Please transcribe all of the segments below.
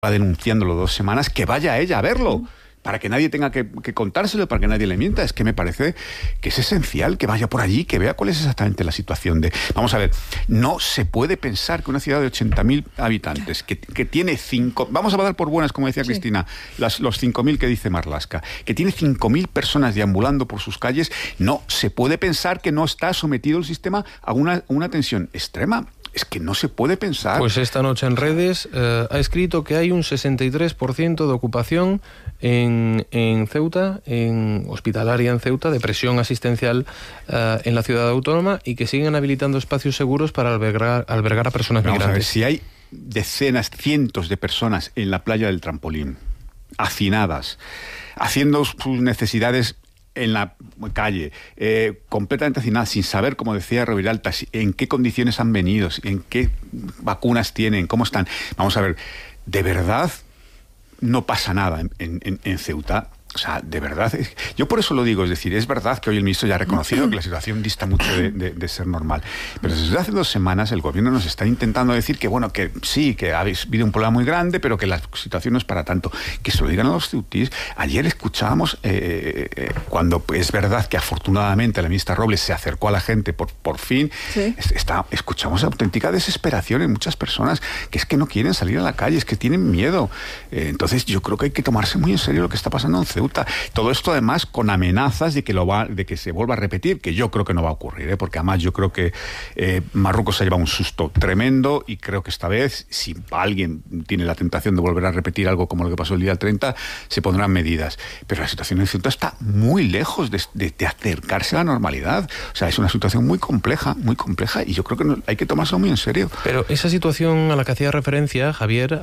denunciándolo 2 semanas, que vaya ella a verlo, para que nadie tenga que contárselo, para que nadie le mienta. Es que me parece que es esencial que vaya por allí, que vea cuál es exactamente la situación de... Vamos a ver, no se puede pensar que una ciudad de 80.000 habitantes, que tiene 5... Vamos a dar por buenas, como decía Cristina, los 5.000 que dice Marlaska, que tiene 5.000 personas deambulando por sus calles, no se puede pensar que no está sometido el sistema a una tensión extrema. Es que no se puede pensar. Pues esta noche en redes ha escrito que hay un 63% de ocupación en Ceuta, en hospitalaria en Ceuta, de presión asistencial en la ciudad autónoma, y que siguen habilitando espacios seguros para albergar a personas migrantes. Vamos a ver, si hay decenas, cientos de personas en la playa del Trampolín, hacinadas, haciendo sus necesidades en la calle, completamente hacinadas, sin saber, como decía Roviralta, en qué condiciones han venido, en qué vacunas tienen, cómo están. Vamos a ver, de verdad no pasa nada en Ceuta. O sea, de verdad, yo por eso lo digo, es decir, es verdad que hoy el ministro ya ha reconocido que la situación dista mucho de ser normal, pero desde hace 2 semanas el gobierno nos está intentando decir que, bueno, que sí, que ha habido un problema muy grande, pero que la situación no es para tanto. Que se lo digan a los ceutís. Ayer escuchábamos, cuando es verdad que afortunadamente la ministra Robles se acercó a la gente por fin, escuchamos auténtica desesperación en muchas personas, que es que no quieren salir a la calle, es que tienen miedo. Entonces yo creo que hay que tomarse muy en serio lo que está pasando en Ceuta. Todo esto además con amenazas de que se vuelva a repetir, que yo creo que no va a ocurrir, porque además yo creo que Marruecos se ha llevado un susto tremendo, y creo que esta vez, si alguien tiene la tentación de volver a repetir algo como lo que pasó el día 30, se pondrán medidas. Pero la situación en Ceuta está muy lejos de acercarse a la normalidad. O sea, es una situación muy compleja, y yo creo que hay que tomárselo muy en serio. Pero esa situación a la que hacía referencia, Javier,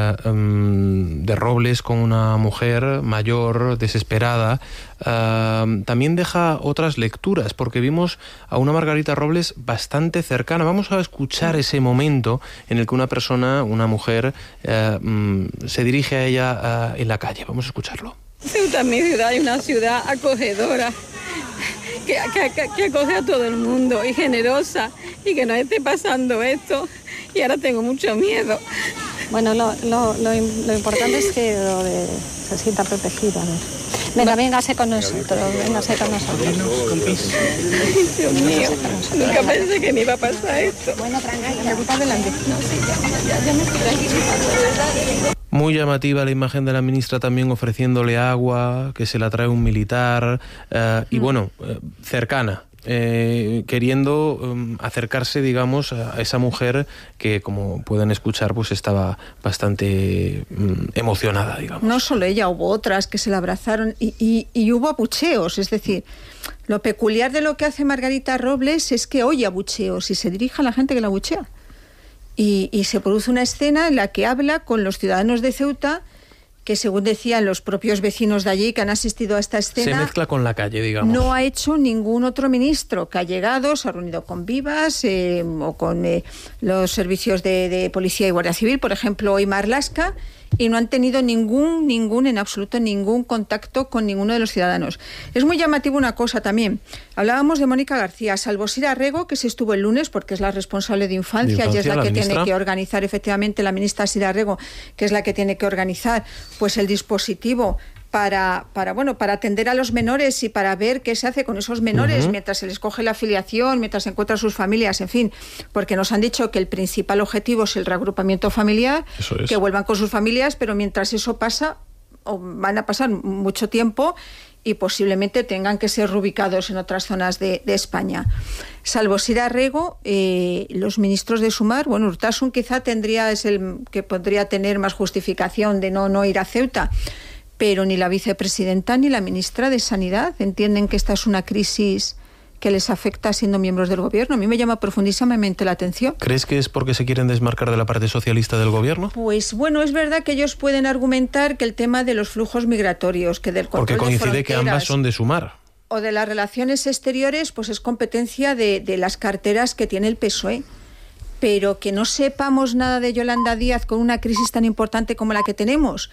de Robles con una mujer mayor, desesperada, también deja otras lecturas, porque vimos a una Margarita Robles bastante cercana. Vamos a escuchar ese momento en el que una mujer, se dirige a ella en la calle. Vamos a escucharlo. Ceuta es mi ciudad, es una ciudad acogedora, que acoge a todo el mundo, y generosa, y que no esté pasando esto, y ahora tengo mucho miedo. Bueno, lo importante es que se sienta protegida. Véngase con nosotros, Dios mío, nunca pensé que me iba a pasar esto. Bueno, tranquila, adelante. Ya me estoy tranquilizando. Muy llamativa la imagen de la ministra también ofreciéndole agua, que se la trae un militar, y bueno, cercana. Queriendo acercarse, digamos, a esa mujer que, como pueden escuchar, pues estaba bastante emocionada, digamos. No solo ella, hubo otras que se la abrazaron y hubo abucheos. Es decir, lo peculiar de lo que hace Margarita Robles es que oye abucheos y se dirige a la gente que la abuchea. Y se produce una escena en la que habla con los ciudadanos de Ceuta, que según decían los propios vecinos de allí que han asistido a esta escena... Se mezcla con la calle, digamos. No ha hecho ningún otro ministro que ha llegado, se ha reunido con Vivas o con los servicios de policía y guardia civil, por ejemplo, hoy Marlaska, y no han tenido en absoluto ningún contacto con ninguno de los ciudadanos. Es muy llamativo una cosa también. Hablábamos de Mónica García, salvo Sira Rego, que se estuvo el lunes porque es la responsable de infancia y es la que tiene que organizar, efectivamente, la ministra Sira Rego, que es la que tiene que organizar pues el dispositivo para atender a los menores y para ver qué se hace con esos menores mientras se les coge la afiliación, mientras se encuentran sus familias, en fin, porque nos han dicho que el principal objetivo es el reagrupamiento familiar, que vuelvan con sus familias, pero mientras eso pasa, van a pasar mucho tiempo y posiblemente tengan que ser reubicados en otras zonas de España. Salvo Sira Rego, los ministros de Sumar, bueno, Urtasun quizá es el que podría tener más justificación de no ir a Ceuta, pero ni la vicepresidenta ni la ministra de Sanidad entienden que esta es una crisis que les afecta siendo miembros del gobierno. A mí me llama profundísimamente la atención. ¿Crees que es porque se quieren desmarcar de la parte socialista del gobierno? Pues bueno, es verdad que ellos pueden argumentar que el tema de los flujos migratorios, que del control porque coincide de que ambas son de Sumar, o de las relaciones exteriores, pues es competencia de las carteras que tiene el PSOE. Pero que no sepamos nada de Yolanda Díaz con una crisis tan importante como la que tenemos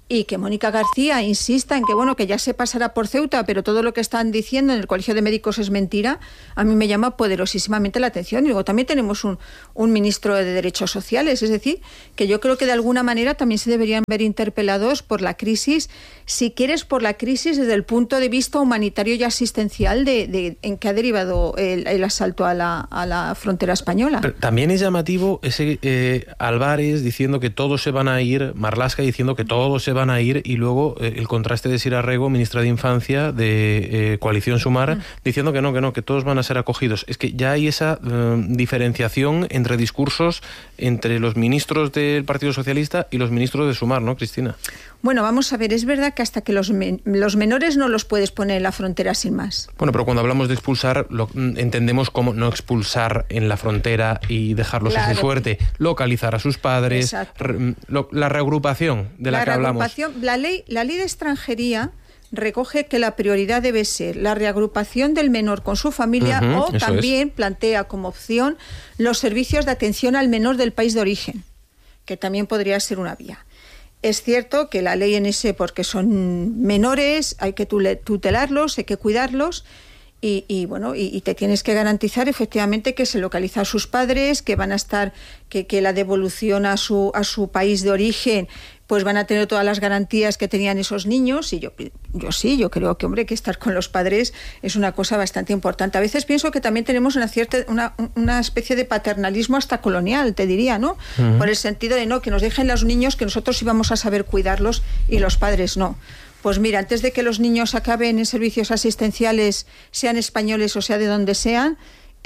y que Mónica García insista en que bueno, que ya se pasará por Ceuta, pero todo lo que están diciendo en el Colegio de Médicos es mentira, a mí me llama poderosísimamente la atención. Y luego también tenemos un ministro de Derechos Sociales, es decir, que yo creo que de alguna manera también se deberían ver interpelados por la crisis, si quieres por la crisis desde el punto de vista humanitario y asistencial en que ha derivado el asalto a la frontera española. Pero también es llamativo ese Álvarez diciendo que todos se van a ir, Marlaska diciendo que todos se van a ir, y luego el contraste de Sira Rego, ministra de Infancia de Coalición Sumar, diciendo que no, que todos van a ser acogidos. Es que ya hay esa diferenciación entre discursos entre los ministros del Partido Socialista y los ministros de Sumar, ¿no, Cristina? Bueno, vamos a ver, es verdad que hasta que los menores no los puedes poner en la frontera sin más. Bueno, pero cuando hablamos de expulsar, entendemos como no expulsar en la frontera y dejarlos a su suerte, localizar a sus padres, la reagrupación de la que hablamos. La ley de extranjería recoge que la prioridad debe ser la reagrupación del menor con su familia, o también plantea como opción los servicios de atención al menor del país de origen, que también podría ser una vía. Es cierto que la ley en ese, porque son menores, hay que tutelarlos, hay que cuidarlos, y te tienes que garantizar efectivamente que se localiza a sus padres, que van a estar, que la devolución a su país de origen, pues van a tener todas las garantías que tenían esos niños. Y yo creo que, hombre, que estar con los padres es una cosa bastante importante. A veces pienso que también tenemos una especie de paternalismo hasta colonial, te diría, ¿no? Uh-huh. Por el sentido de que nos dejen los niños, que nosotros íbamos a saber cuidarlos y los padres no. Pues mira, antes de que los niños acaben en servicios asistenciales, sean españoles o sea de donde sean,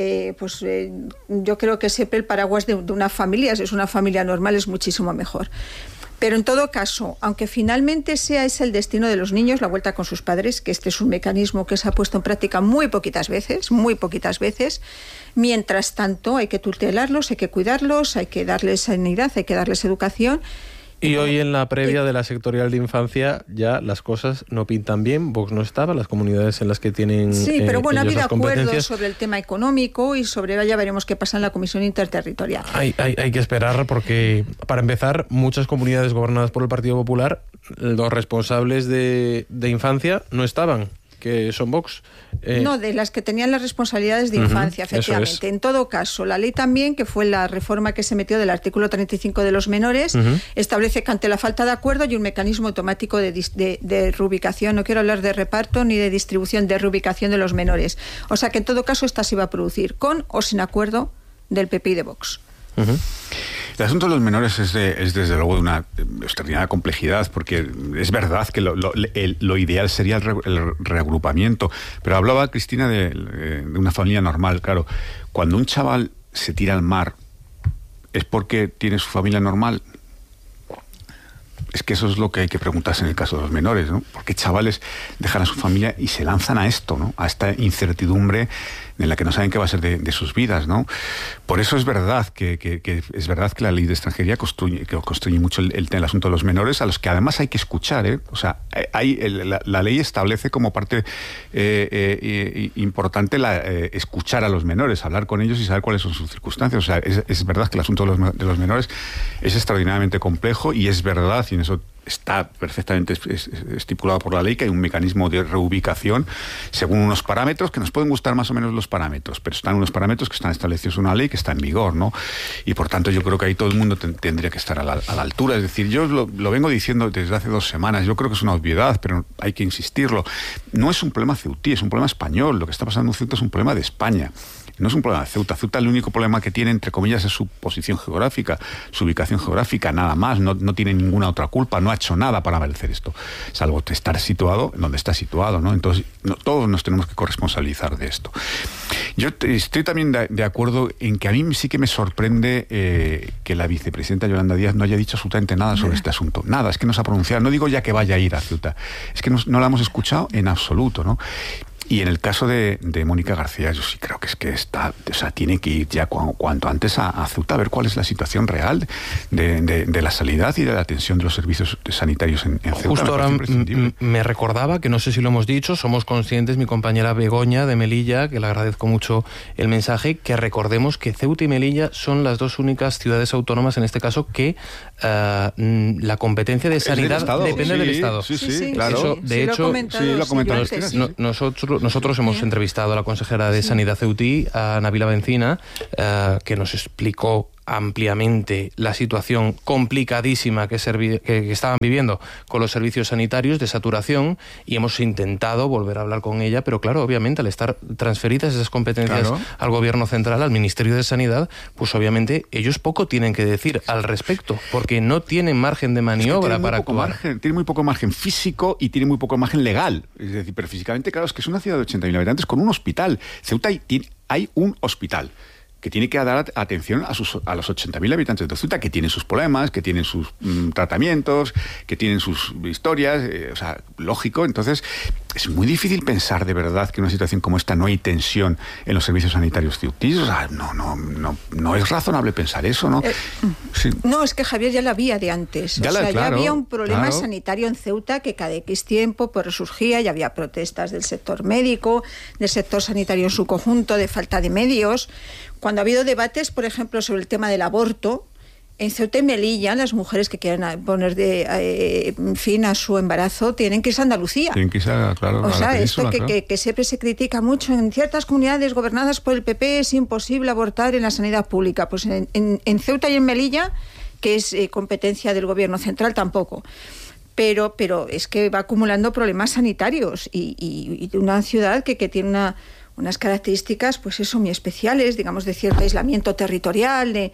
yo creo que siempre el paraguas de una familia, si es una familia normal, es muchísimo mejor. Pero en todo caso, aunque finalmente sea ese el destino de los niños, la vuelta con sus padres, que este es un mecanismo que se ha puesto en práctica muy poquitas veces, mientras tanto hay que tutelarlos, hay que cuidarlos, hay que darles sanidad, hay que darles educación. Y hoy en la previa de la sectorial de infancia ya las cosas no pintan bien. Vox no estaba, las comunidades en las que tienen pero bueno, ha habido acuerdos sobre el tema económico y ya veremos qué pasa en la Comisión Interterritorial. Hay que esperar porque, para empezar, muchas comunidades gobernadas por el Partido Popular, los responsables de infancia no estaban, que son Vox. No, de las que tenían las responsabilidades de infancia, efectivamente. En todo caso, la ley también, que fue la reforma que se metió del artículo 35 de los menores, establece que ante la falta de acuerdo hay un mecanismo automático de reubicación. No quiero hablar de reparto ni de distribución, de reubicación de los menores. O sea que en todo caso esta se iba a producir con o sin acuerdo del PP y de Vox. El asunto de los menores es desde luego de una extraordinaria complejidad, porque es verdad que lo ideal sería el reagrupamiento, pero hablaba Cristina de una familia normal. Claro, cuando un chaval se tira al mar, ¿es porque tiene su familia normal? Es que eso es lo que hay que preguntarse en el caso de los menores, ¿no? ¿Por qué chavales dejan a su familia y se lanzan a esto, ¿no? A esta incertidumbre en la que no saben qué va a ser de sus vidas, ¿no? Por eso es verdad que es verdad que la ley de extranjería construye mucho el asunto de los menores, a los que además hay que escuchar, ¿eh? O sea, la ley establece como parte importante escuchar a los menores, hablar con ellos y saber cuáles son sus circunstancias. O sea, es verdad que el asunto de los menores es extraordinariamente complejo, y es verdad, y en eso está perfectamente estipulado por la ley, que hay un mecanismo de reubicación según unos parámetros que nos pueden gustar más o menos los parámetros, pero están unos parámetros que están establecidos en una ley que está en vigor, ¿no? Y por tanto yo creo que ahí todo el mundo tendría que estar a la altura. Es decir, yo lo vengo diciendo desde hace 2 semanas, yo creo que es una obviedad, pero hay que insistirlo. No es un problema ceutí, es un problema español. Lo que está pasando en Ceuta es un problema de España. No es un problema de Ceuta. Ceuta, el único problema que tiene, entre comillas, es su posición geográfica, su ubicación geográfica, nada más. No tiene ninguna otra culpa, no ha hecho nada para merecer esto, salvo estar situado donde está situado, ¿no? Entonces, todos nos tenemos que corresponsabilizar de esto. Yo estoy también de acuerdo en que a mí sí que me sorprende que la vicepresidenta Yolanda Díaz no haya dicho absolutamente nada sobre este asunto. Nada, es que no se ha pronunciado. No digo ya que vaya a ir a Ceuta, es que no la hemos escuchado en absoluto, ¿no? Y en el caso de Mónica García, yo sí creo que es que está, o sea, tiene que ir ya cuanto antes a Ceuta a ver cuál es la situación real de la sanidad y de la atención de los servicios sanitarios en Ceuta. Justo ahora me recordaba, que no sé si lo hemos dicho, somos conscientes, mi compañera Begoña de Melilla, que le agradezco mucho el mensaje, que recordemos que Ceuta y Melilla son las dos únicas ciudades autónomas, en este caso, que la competencia de sanidad depende del Estado. Sí, claro. Eso, de hecho, lo ha comentado. Nosotros hemos entrevistado a la consejera de Sanidad ceutí, a Nabila Bencina, que nos explicó ampliamente la situación complicadísima que estaban viviendo con los servicios sanitarios de saturación, y hemos intentado volver a hablar con ella, pero claro, obviamente al estar transferidas esas competencias al gobierno central, al Ministerio de Sanidad, pues obviamente ellos poco tienen que decir al respecto, porque no tienen margen de maniobra para actuar. Tiene muy poco margen físico y tiene muy poco margen legal. Es decir, pero físicamente, claro, es que es una ciudad de 80.000 habitantes con un hospital. Ceuta hay un hospital que tiene que dar atención a los 80.000 habitantes de Ceuta, que tienen sus problemas, que tienen sus tratamientos, que tienen sus historias, o sea, lógico. Entonces, es muy difícil pensar de verdad que en una situación como esta no hay tensión en los servicios sanitarios ceutíes. O sea, no es razonable pensar eso, ¿no? Sí. No, es que Javier ya la había de antes. Ya había un problema sanitario en Ceuta que cada X tiempo pues resurgía, ya había protestas del sector médico, del sector sanitario en su conjunto, de falta de medios. Cuando ha habido debates, por ejemplo, sobre el tema del aborto, en Ceuta y Melilla, las mujeres que quieran poner fin a su embarazo tienen que irse a Andalucía. Tienen que irse, claro. O sea, esto que siempre se critica mucho, en ciertas comunidades gobernadas por el PP es imposible abortar en la sanidad pública. Pues en Ceuta y en Melilla, que es competencia del gobierno central, tampoco. Pero es que va acumulando problemas sanitarios y una ciudad que tiene unas características, pues eso, muy especiales, digamos, de cierto aislamiento territorial,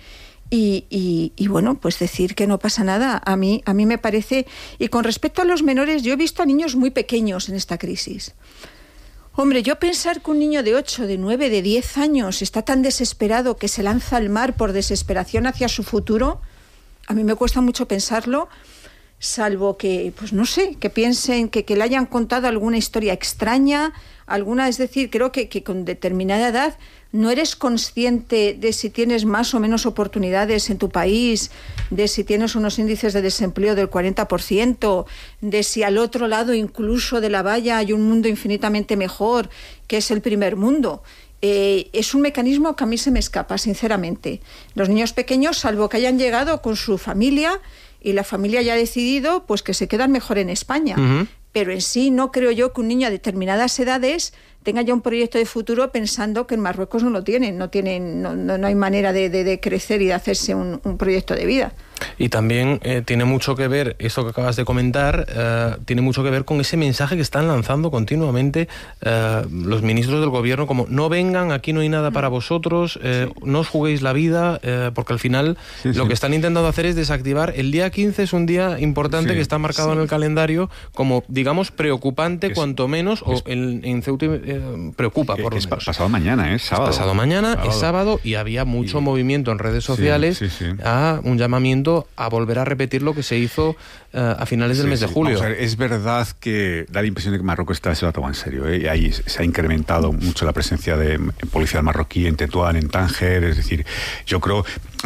y bueno, pues decir que no pasa nada, a mí me parece. Y con respecto a los menores, yo he visto a niños muy pequeños en esta crisis. Hombre, yo pensar que un niño de 8, de 9, de 10 años está tan desesperado que se lanza al mar por desesperación hacia su futuro, a mí me cuesta mucho pensarlo, salvo que, pues no sé, que piensen que le hayan contado alguna historia extraña, es decir, creo que con determinada edad no eres consciente de si tienes más o menos oportunidades en tu país, de si tienes unos índices de desempleo del 40%, de si al otro lado incluso de la valla hay un mundo infinitamente mejor, que es el primer mundo. Es un mecanismo que a mí se me escapa, sinceramente. Los niños pequeños, salvo que hayan llegado con su familia y la familia ya ha decidido pues que se quedan mejor en España. Uh-huh. Pero en sí no creo yo que un niño a determinadas edades tenga ya un proyecto de futuro pensando que en Marruecos no lo tienen, no hay manera de crecer y de hacerse un proyecto de vida. Y también tiene mucho que ver, esto que acabas de comentar, tiene mucho que ver con ese mensaje que están lanzando continuamente los ministros del gobierno, como no vengan, aquí no hay nada para vosotros, no os juguéis la vida, porque al final lo que están intentando hacer es desactivar. El día 15 es un día importante que está marcado en el calendario como, digamos, preocupante, cuanto menos, o en Ceuta preocupa, por lo menos. Pasado mañana, es sábado. Pasado mañana, es sábado, y había mucho movimiento en redes sociales a un llamamiento a volver a repetir lo que se hizo a finales del mes de julio. Vamos a ver, es verdad que da la impresión de que Marruecos se lo ha tomado en serio, y ahí se ha incrementado mucho la presencia de policial marroquí en Tetuán, en Tánger. Es decir, yo creo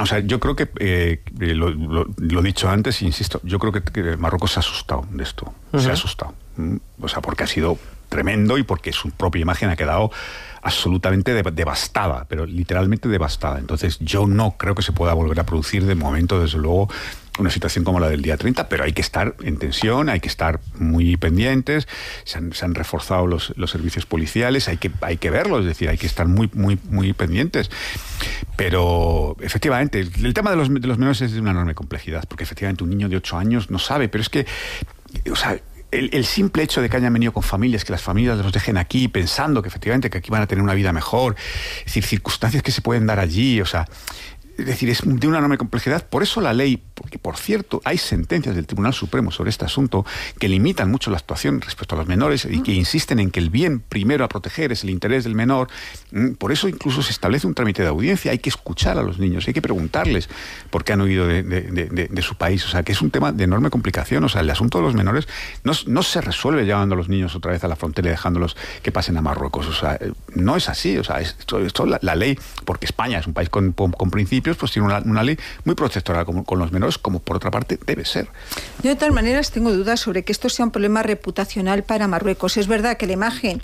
que lo he dicho antes, insisto, yo creo que Marruecos se ha asustado de esto. Uh-huh. Se ha asustado. O sea, porque ha sido tremendo y porque su propia imagen ha quedado absolutamente devastada, pero literalmente devastada. Entonces yo no creo que se pueda volver a producir de momento, desde luego, una situación como la del día 30, pero hay que estar en tensión, hay que estar muy pendientes, se han reforzado los servicios policiales, hay que verlo, es decir, hay que estar muy, muy, muy pendientes. Pero efectivamente, el tema de los menores es de una enorme complejidad, porque efectivamente un niño de 8 años no sabe, pero es que, o sea, el simple hecho de que hayan venido con familias, que las familias los dejen aquí pensando que efectivamente que aquí van a tener una vida mejor, es decir, circunstancias que se pueden dar allí, o sea, es decir, es de una enorme complejidad. Por eso la ley, porque por cierto, hay sentencias del Tribunal Supremo sobre este asunto que limitan mucho la actuación respecto a los menores y que insisten en que el bien primero a proteger es el interés del menor. Por eso incluso se establece un trámite de audiencia. Hay que escuchar a los niños, hay que preguntarles por qué han huido de su país. O sea, que es un tema de enorme complicación. O sea, el asunto de los menores no se resuelve llevando a los niños otra vez a la frontera y dejándolos que pasen a Marruecos. O sea, no es así. O sea, esto la ley, porque España es un país con principios, pues tiene una ley muy protectora con los menores, como por otra parte debe ser. Yo de todas maneras tengo dudas sobre que esto sea un problema reputacional para Marruecos. Es verdad que la imagen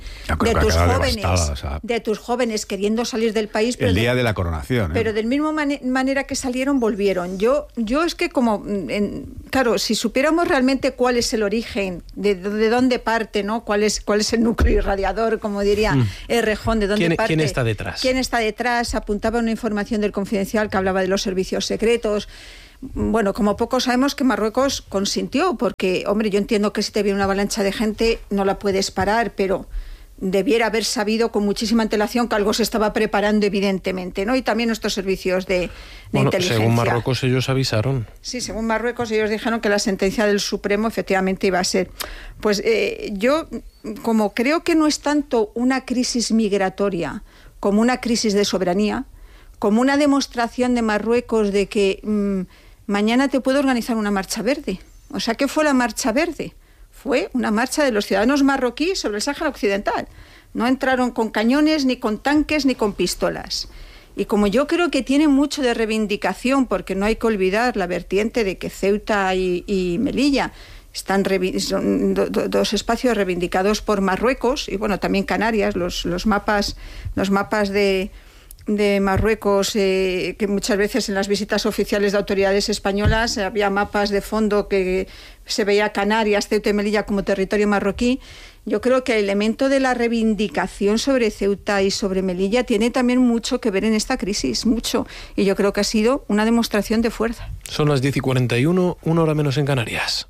de tus jóvenes queriendo salir del país, pero el día de la coronación, pero del mismo manera que salieron, volvieron. Yo es que claro, si supiéramos realmente cuál es el origen, de dónde parte, ¿no? Cuál es el núcleo irradiador, como diría Errejón, de dónde parte. ¿Quién está detrás? ¿Quién está detrás? Apuntaba una información del Confidencial que hablaba de los servicios secretos. Bueno, como poco sabemos que Marruecos consintió, porque, hombre, yo entiendo que si te viene una avalancha de gente no la puedes parar, pero debiera haber sabido con muchísima antelación que algo se estaba preparando, evidentemente, ¿no? Y también nuestros servicios de inteligencia. Según Marruecos ellos avisaron. Sí, según Marruecos ellos dijeron que la sentencia del Supremo efectivamente iba a ser. Pues yo, como creo que no es tanto una crisis migratoria como una crisis de soberanía, como una demostración de Marruecos de que mañana te puedo organizar una marcha verde. O sea, ¿qué fue la marcha verde? Fue una marcha de los ciudadanos marroquíes sobre el Sáhara Occidental. No entraron con cañones, ni con tanques, ni con pistolas. Y como yo creo que tiene mucho de reivindicación, porque no hay que olvidar la vertiente de que Ceuta y Melilla son dos espacios reivindicados por Marruecos, y bueno, también Canarias, los mapas de Marruecos, que muchas veces en las visitas oficiales de autoridades españolas había mapas de fondo que se veía Canarias, Ceuta y Melilla como territorio marroquí. Yo creo que el elemento de la reivindicación sobre Ceuta y sobre Melilla tiene también mucho que ver en esta crisis, mucho. Y yo creo que ha sido una demostración de fuerza. Son las 10:41, 1 hora menos en Canarias.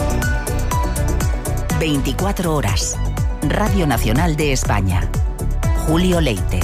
24 horas. Radio Nacional de España. Julio Leite.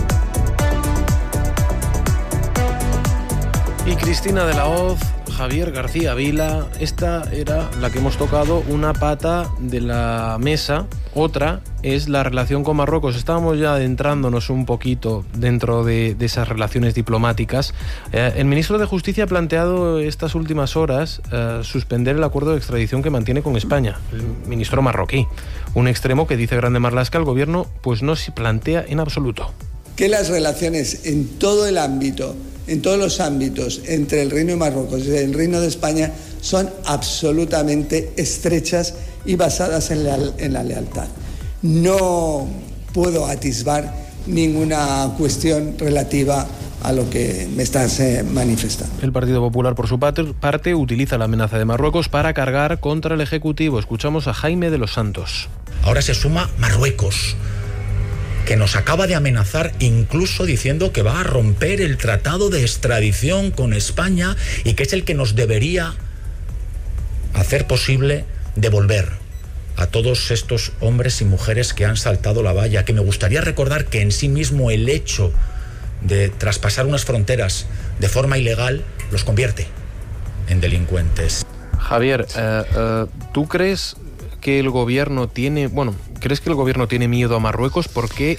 Y Cristina de la Hoz, Javier García Vila, esta era la que hemos tocado, una pata de la mesa. Otra es la relación con Marruecos. Estábamos ya adentrándonos un poquito dentro de esas relaciones diplomáticas. El ministro de Justicia ha planteado estas últimas horas suspender el acuerdo de extradición que mantiene con España, el ministro marroquí. Un extremo que, dice Grande Marlaska, el gobierno pues no se plantea en absoluto. Que las relaciones en todo el ámbito, en todos los ámbitos entre el Reino de Marruecos y el Reino de España son absolutamente estrechas y basadas en la lealtad. No puedo atisbar ninguna cuestión relativa a lo que me estás manifestando. El Partido Popular, por su parte, utiliza la amenaza de Marruecos para cargar contra el Ejecutivo. Escuchamos a Jaime de los Santos. Ahora se suma Marruecos, que nos acaba de amenazar incluso diciendo que va a romper el tratado de extradición con España y que es el que nos debería hacer posible devolver a todos estos hombres y mujeres que han saltado la valla, que me gustaría recordar que en sí mismo el hecho de traspasar unas fronteras de forma ilegal los convierte en delincuentes. Javier, ¿tú crees que el gobierno tiene... ¿crees que el gobierno tiene miedo a Marruecos? ¿Por qué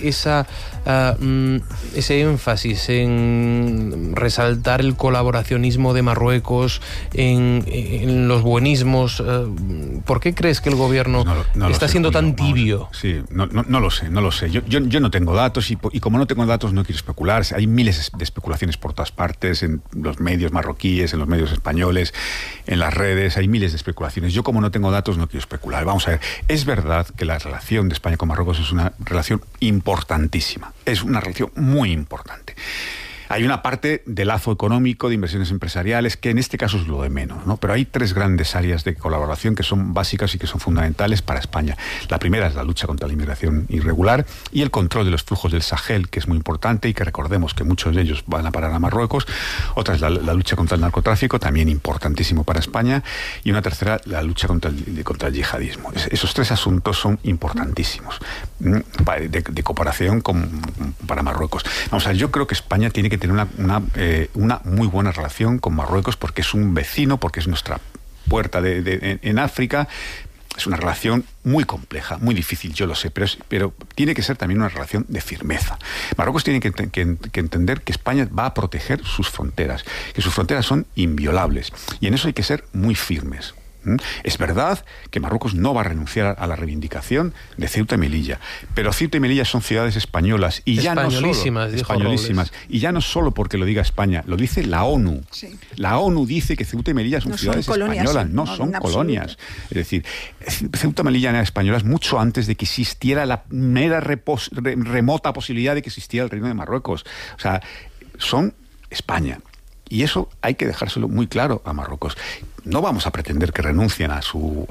ese énfasis en resaltar el colaboracionismo de Marruecos, en los buenismos? ¿Por qué crees que el gobierno está siendo tan tibio? Sí, no lo sé. Yo no tengo datos y como no tengo datos no quiero especular. Hay miles de especulaciones por todas partes, en los medios marroquíes, en los medios españoles, en las redes, hay miles de especulaciones. Yo como no tengo datos no quiero especular. Vamos a ver, es verdad que la relación de España con Marruecos es una relación importantísima, es una relación muy importante. Hay una parte de lazo económico, de inversiones empresariales, que en este caso es lo de menos, ¿no? Pero hay tres grandes áreas de colaboración que son básicas y que son fundamentales para España. La primera es la lucha contra la inmigración irregular y el control de los flujos del Sahel, que es muy importante y que recordemos que muchos de ellos van a parar a Marruecos. Otra es la lucha contra el narcotráfico, también importantísimo para España. Y una tercera, la lucha contra el yihadismo. Esos tres asuntos son importantísimos de cooperación para Marruecos. Vamos a ver, yo creo que España tiene que que tener una muy buena relación con Marruecos, porque es un vecino, porque es nuestra puerta en África. Es una relación muy compleja, muy difícil, yo lo sé, pero tiene que ser también una relación de firmeza. Marruecos tiene que entender que España va a proteger sus fronteras, que sus fronteras son inviolables, y en eso hay que ser muy firmes. Es verdad que Marruecos no va a renunciar a la reivindicación de Ceuta y Melilla, pero Ceuta y Melilla son ciudades españolas y ya no solo españolísimas, y ya no solo porque lo diga España, lo dice la ONU. Sí. La ONU dice que Ceuta y Melilla son ciudades españolas, no son colonias. Es decir, Ceuta y Melilla eran españolas mucho antes de que existiera la mera remota posibilidad de que existiera el Reino de Marruecos. O sea, son España. Y eso hay que dejárselo muy claro a Marruecos. No vamos a pretender que renuncien a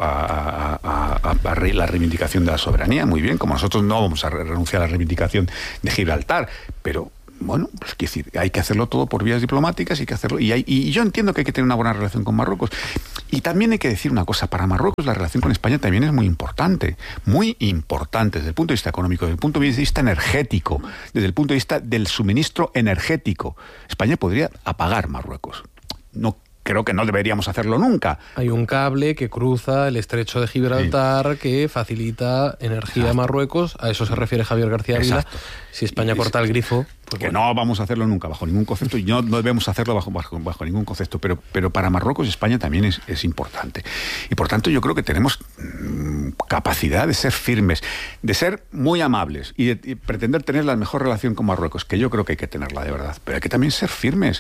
la reivindicación de la soberanía, muy bien, como nosotros no vamos a renunciar a la reivindicación de Gibraltar, pero bueno, pues quiero decir, hay que hacerlo todo por vías diplomáticas, hay que hacerlo, y yo entiendo que hay que tener una buena relación con Marruecos. Y también hay que decir una cosa, para Marruecos la relación con España también es muy importante desde el punto de vista económico, desde el punto de vista energético, desde el punto de vista del suministro energético. España podría apagar Marruecos. No creo que no deberíamos hacerlo nunca. Hay un cable que cruza el estrecho de Gibraltar que facilita energía a Marruecos. A eso se refiere Javier García Ávila. Si España corta el grifo... Pues que no vamos a hacerlo nunca, bajo ningún concepto, y no debemos hacerlo bajo ningún concepto, pero para Marruecos España también es importante. Y por tanto yo creo que tenemos capacidad de ser firmes, de ser muy amables y pretender tener la mejor relación con Marruecos, que yo creo que hay que tenerla de verdad, pero hay que también ser firmes,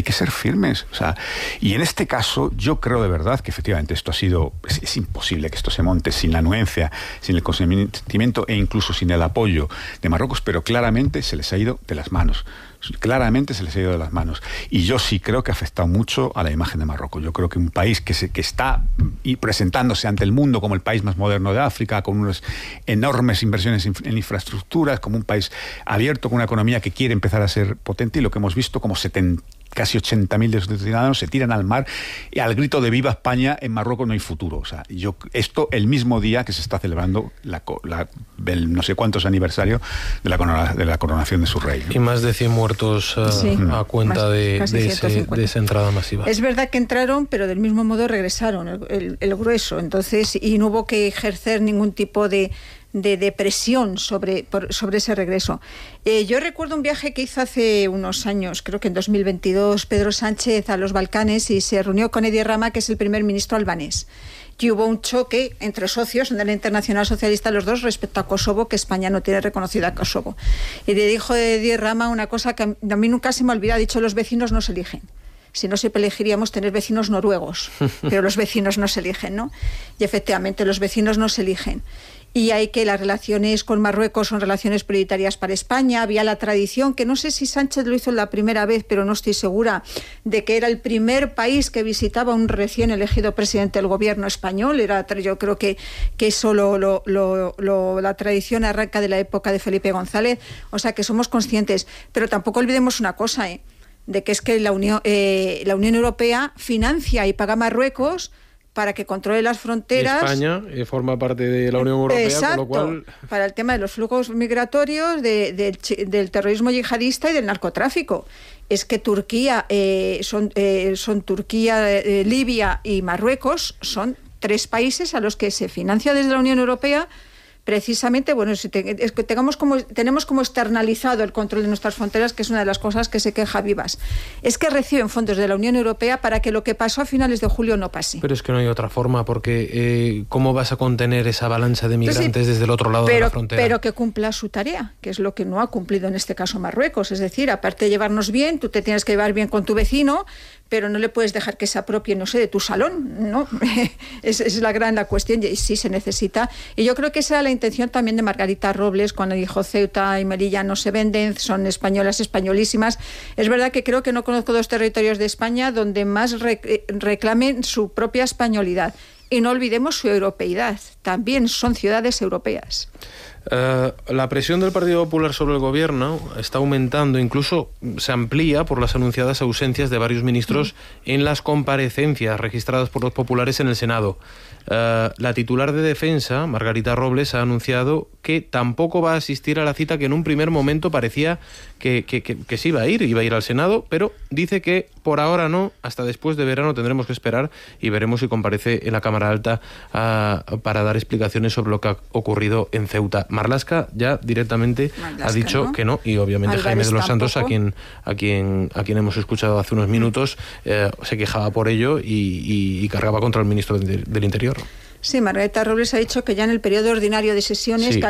o sea, y en este caso yo creo de verdad que efectivamente esto ha sido, es imposible que esto se monte sin la anuencia, sin el consentimiento e incluso sin el apoyo de Marruecos, pero claramente se les ha ido de las manos. Claramente se les ha ido de las manos. Y yo sí creo que ha afectado mucho a la imagen de Marruecos. Yo creo que un país que está presentándose ante el mundo como el país más moderno de África, con unas enormes inversiones en infraestructuras, como un país abierto, con una economía que quiere empezar a ser potente, y lo que hemos visto como casi 80.000 de sus ciudadanos se tiran al mar y al grito de ¡Viva España! En Marruecos no hay futuro. O sea, esto el mismo día que se está celebrando el no sé cuántos aniversario de la coronación de su rey, ¿no? Y más de 100 muertos a cuenta de esa entrada masiva. Es verdad que entraron, pero del mismo modo regresaron, el grueso. Entonces, y no hubo que ejercer ningún tipo de presión sobre ese regreso. Yo recuerdo un viaje que hizo hace unos años, creo que en 2022, Pedro Sánchez a los Balcanes, y se reunió con Edi Rama, que es el primer ministro albanés. Y hubo un choque entre socios de la Internacional Socialista, los dos, respecto a Kosovo, que España no tiene reconocida a Kosovo. Y le dijo Edi Rama una cosa que a mí nunca se me olvida, ha dicho: los vecinos no se eligen. Si no, siempre elegiríamos tener vecinos noruegos, pero los vecinos no se eligen, ¿no? Y efectivamente los vecinos no se eligen. Y hay que las relaciones con Marruecos son relaciones prioritarias para España. Había la tradición, que no sé si Sánchez lo hizo la primera vez, pero no estoy segura, de que era el primer país que visitaba un recién elegido presidente del gobierno español. Yo creo que eso la tradición arranca de la época de Felipe González. O sea que somos conscientes. Pero tampoco olvidemos una cosa, de que es que la Unión Europea financia y paga a Marruecos para que controle las fronteras. Y España forma parte de la Unión Europea, exacto, con lo cual... para el tema de los flujos migratorios, del terrorismo yihadista y del narcotráfico. Es que Turquía, son Turquía, Libia y Marruecos, son 3 países a los que se financia desde la Unión Europea. Precisamente, es que tenemos como externalizado el control de nuestras fronteras, que es una de las cosas que se queja Vivas. Es que reciben fondos de la Unión Europea para que lo que pasó a finales de julio no pase. Pero es que no hay otra forma, porque ¿cómo vas a contener esa avalancha de migrantes desde el otro lado de la frontera? Pero que cumpla su tarea, que es lo que no ha cumplido en este caso Marruecos. Es decir, aparte de llevarnos bien, tú te tienes que llevar bien con tu vecino, pero no le puedes dejar que se apropie, no sé, de tu salón, ¿no? es la cuestión, y sí se necesita. Y yo creo que esa era la intención también de Margarita Robles cuando dijo: Ceuta y Melilla no se venden, son españolas, españolísimas. Es verdad que creo que no conozco 2 territorios de España donde más reclamen su propia españolidad. Y no olvidemos su europeidad, también son ciudades europeas. La presión del Partido Popular sobre el gobierno está aumentando, incluso se amplía por las anunciadas ausencias de varios ministros en las comparecencias registradas por los populares en el Senado. La titular de Defensa, Margarita Robles, ha anunciado que tampoco va a asistir a la cita que en un primer momento parecía que sí iba a ir al Senado, pero dice que por ahora no, hasta después de verano tendremos que esperar y veremos si comparece en la Cámara Alta para dar explicaciones sobre lo que ha ocurrido en Ceuta. Marlaska ya directamente ha dicho que no, y obviamente Álvarez Jaime de los Santos, a quien hemos escuchado hace unos minutos, se quejaba por ello y cargaba contra el ministro del Interior. Sí, Margarita Robles ha dicho que ya en el periodo ordinario de sesiones, sí, que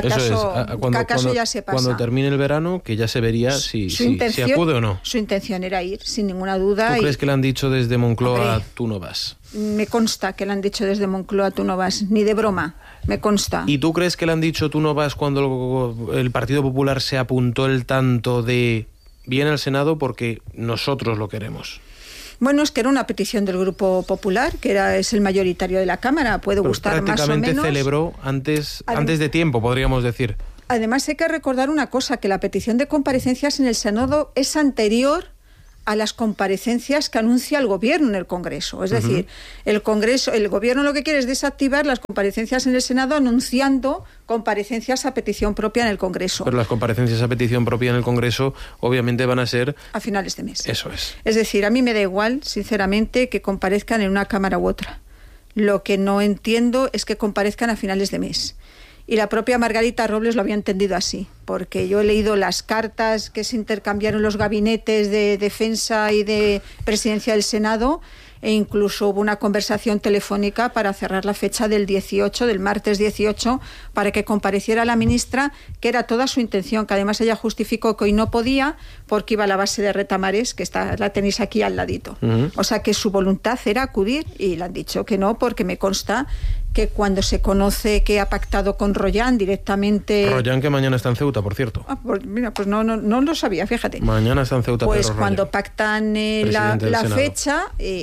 acaso ya se pasa. Cuando termine el verano, que ya se vería si acude o no. Su intención era ir, sin ninguna duda. ¿Tú crees que le han dicho desde Moncloa, tú no vas? Me consta que le han dicho desde Moncloa, tú no vas, ni de broma, me consta. ¿Y tú crees que le han dicho tú no vas cuando el Partido Popular se apuntó el tanto de viene al Senado porque nosotros lo queremos? Bueno, es que era una petición del Grupo Popular, que es el mayoritario de la Cámara, puede gustar más o menos. Prácticamente celebró antes de tiempo, podríamos decir. Además, hay que recordar una cosa, que la petición de comparecencias en el Senado es anterior a las comparecencias que anuncia el Gobierno en el Congreso. Es decir, el Gobierno lo que quiere es desactivar las comparecencias en el Senado anunciando comparecencias a petición propia en el Congreso. Pero las comparecencias a petición propia en el Congreso obviamente van a ser a finales de mes. Eso es. Es decir, a mí me da igual, sinceramente, que comparezcan en una Cámara u otra. Lo que no entiendo es que comparezcan a finales de mes. Y la propia Margarita Robles lo había entendido así, porque yo he leído las cartas que se intercambiaron los gabinetes de Defensa y de Presidencia del Senado, e incluso hubo una conversación telefónica para cerrar la fecha del martes 18, para que compareciera la ministra, que era toda su intención, que además ella justificó que hoy no podía porque iba a la base de Retamares, que la tenéis aquí al ladito. O sea que su voluntad era acudir, y le han dicho que no, porque me consta que cuando se conoce que ha pactado con Royán directamente... Royán, que mañana está en Ceuta, por cierto. Mira, pues no lo sabía, fíjate. Mañana está en Ceuta. Pues Pedro cuando Royán, pactan la fecha,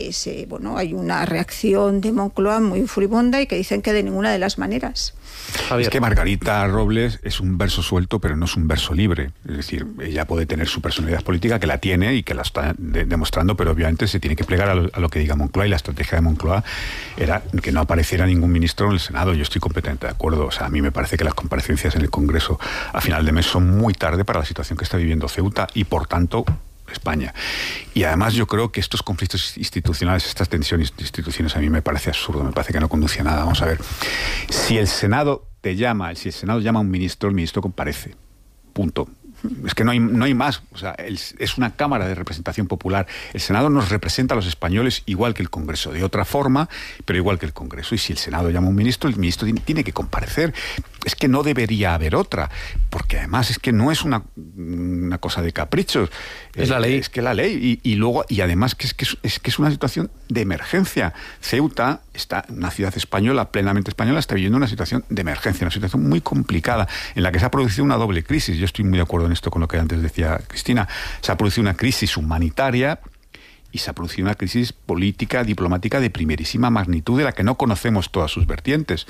hay una reacción de Moncloa muy furibunda y que dicen que de ninguna de las maneras. Javier. Es que Margarita Robles es un verso suelto, pero no es un verso libre. Es decir, ella puede tener su personalidad política, que la tiene y que la está demostrando, pero obviamente se tiene que plegar a lo que diga Moncloa, y la estrategia de Moncloa era que no apareciera ningún ministro en el Senado. Yo estoy completamente de acuerdo. O sea, a mí me parece que las comparecencias en el Congreso a final de mes son muy tarde para la situación que está viviendo Ceuta y, por tanto, España. Y además yo creo que estos conflictos institucionales, estas tensiones de instituciones, a mí me parece absurdo, me parece que no conduce a nada. Vamos a ver, si el Senado si el Senado llama a un ministro, el ministro comparece. Punto. Es que no hay más. O sea, es una Cámara de representación popular. El Senado nos representa a los españoles igual que el Congreso, de otra forma, pero igual que el Congreso. Y si el Senado llama a un ministro, el ministro tiene que comparecer. Es que no debería haber otra, porque además es que no es una cosa de caprichos. Es la ley. Es que la ley. Y además que es una situación de emergencia. Ceuta, una ciudad española, plenamente española, está viviendo una situación de emergencia, una situación muy complicada, en la que se ha producido una doble crisis. Yo estoy muy de acuerdo en esto con lo que antes decía Cristina. Se ha producido una crisis humanitaria y se ha producido una crisis política, diplomática de primerísima magnitud, de la que no conocemos todas sus vertientes.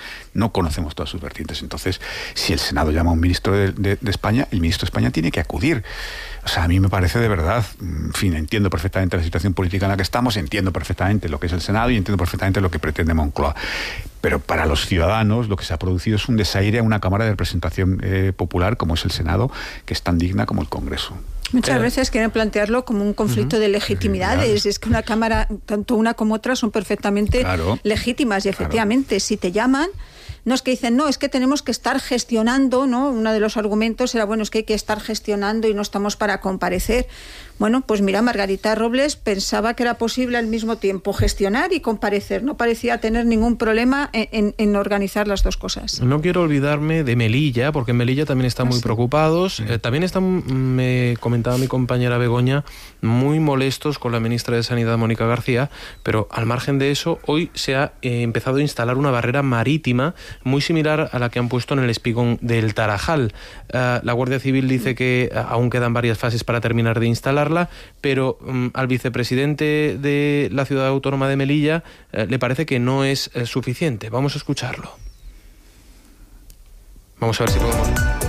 Entonces, si el Senado llama a un ministro de España, el ministro de España tiene que acudir. O sea, a mí me parece de verdad, en fin, entiendo perfectamente la situación política en la que estamos, entiendo perfectamente lo que es el Senado y entiendo perfectamente lo que pretende Moncloa. Pero para los ciudadanos lo que se ha producido es un desaire a una Cámara de representación popular como es el Senado, que es tan digna como el Congreso. Muchas veces quieren plantearlo como un conflicto de legitimidades. Es que una Cámara, tanto una como otra, son perfectamente legítimas. Y efectivamente, si te llaman, no es que dicen, no, es que tenemos que estar gestionando, ¿no? Uno de los argumentos era, bueno, es que hay que estar gestionando y no estamos para comparecer. Bueno, pues mira, Margarita Robles pensaba que era posible al mismo tiempo gestionar y comparecer. No parecía tener ningún problema en organizar las dos cosas. No quiero olvidarme de Melilla, porque en Melilla también están muy preocupados. También están, me comentaba mi compañera Begoña, muy molestos con la ministra de Sanidad, Mónica García, pero al margen de eso, hoy se ha empezado a instalar una barrera marítima muy similar a la que han puesto en el espigón del Tarajal. La Guardia Civil dice que aún quedan varias fases para terminar de instalarla, pero al vicepresidente de la ciudad autónoma de Melilla le parece que no es suficiente. Vamos a escucharlo. Vamos a ver si podemos...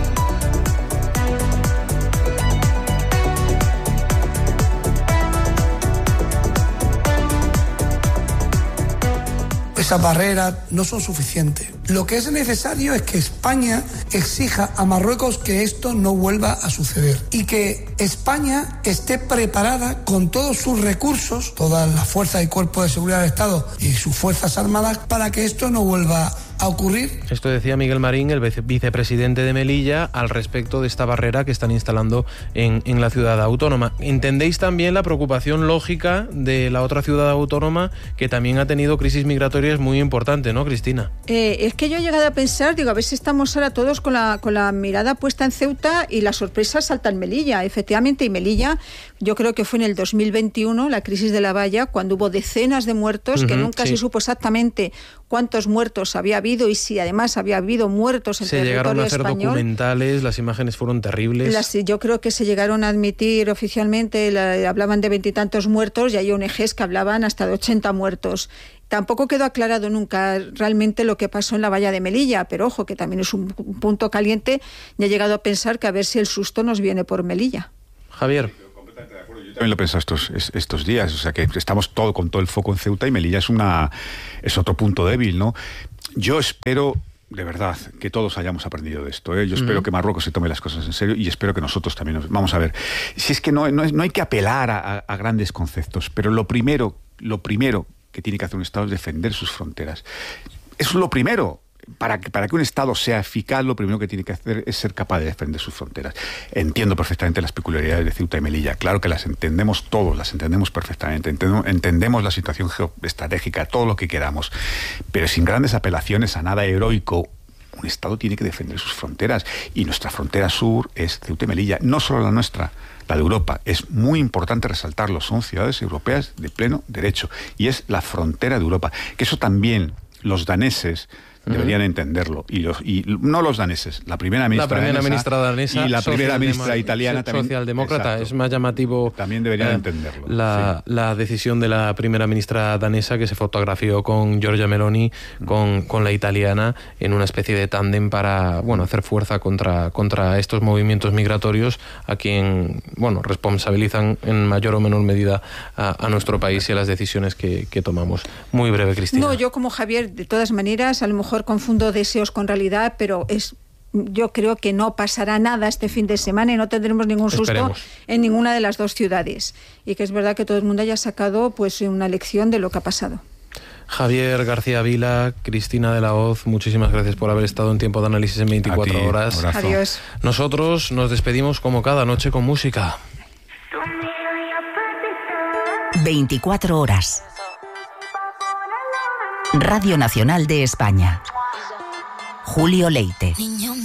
esas barreras no son suficientes. Lo que es necesario es que España exija a Marruecos que esto no vuelva a suceder y que España esté preparada con todos sus recursos, todas las fuerzas y cuerpos de seguridad del Estado y sus fuerzas armadas, para que esto no vuelva a ocurrir. Esto decía Miguel Marín, el vicepresidente de Melilla, al respecto de esta barrera que están instalando en la ciudad autónoma. ¿Entendéis también la preocupación lógica de la otra ciudad autónoma que también ha tenido crisis migratorias muy importantes, ¿no, Cristina? Es que yo he llegado a pensar, digo, a ver si estamos ahora todos con la mirada puesta en Ceuta y la sorpresa salta en Melilla. Efectivamente, y Melilla, yo creo que fue en el 2021, la crisis de la valla, cuando hubo decenas de muertos, que nunca se supo exactamente cuántos muertos había habido y si además había habido muertos en territorio español. Se llegaron a hacer documentales, las imágenes fueron terribles. Yo creo que se llegaron a admitir oficialmente, hablaban de 20 y tantos muertos y hay ONGs que hablaban hasta de 80 muertos. Tampoco quedó aclarado nunca realmente lo que pasó en la valla de Melilla, pero ojo, que también es un punto caliente y he llegado a pensar que a ver si el susto nos viene por Melilla. Javier. Yo también lo he pensado estos días, o sea que estamos con todo el foco en Ceuta y Melilla es otro punto débil, ¿no? Yo espero, de verdad, que todos hayamos aprendido de esto, ¿eh? Yo espero que Marruecos se tome las cosas en serio y espero que nosotros también vamos a ver. Si es que no hay que apelar a grandes conceptos, pero lo primero que tiene que hacer un Estado es defender sus fronteras. Eso es lo primero. Para que un Estado sea eficaz, lo primero que tiene que hacer es ser capaz de defender sus fronteras. Entiendo perfectamente las peculiaridades de Ceuta y Melilla, claro que las entendemos todos, las entendemos perfectamente, entendemos la situación geoestratégica, todo lo que queramos, pero sin grandes apelaciones a nada heroico. Un Estado tiene que defender sus fronteras y nuestra frontera sur es Ceuta y Melilla, no solo la nuestra, la de Europa. Es muy importante resaltarlo, son ciudades europeas de pleno derecho y es la frontera de Europa, que eso también los daneses deberían entenderlo. Y no los daneses, la primera ministra danesa y la primera ministra italiana también. Socialdemócrata, exacto. Es más llamativo. También deberían entenderlo. La decisión de la primera ministra danesa que se fotografió con Giorgia Meloni, con la italiana, en una especie de tándem para hacer fuerza contra estos movimientos migratorios a quien responsabilizan en mayor o menor medida a nuestro país y a las decisiones que tomamos. Muy breve, Cristina. No, yo como Javier, de todas maneras, a lo mejor confundo deseos con realidad, pero yo creo que no pasará nada este fin de semana y no tendremos ningún susto en ninguna de las dos ciudades. Y que es verdad que todo el mundo haya sacado una lección de lo que ha pasado. Javier García Vila, Cristina de la Hoz, muchísimas gracias por haber estado en Tiempo de Análisis en 24 horas. Abrazo. Adiós. Nosotros nos despedimos como cada noche con música. 24 horas. Radio Nacional de España. Julio Leite.